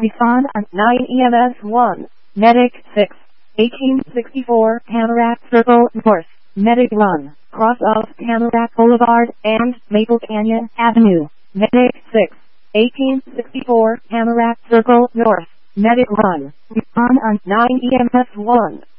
Respond on 9 EMS 1. Medic 6. 1864 Tamarack Circle North. Medic 1. Cross of Tamarack Boulevard and Maple Canyon Avenue. Medic 6. 1864 Tamarack Circle North. Medic 1. Respond on 9 EMS 1.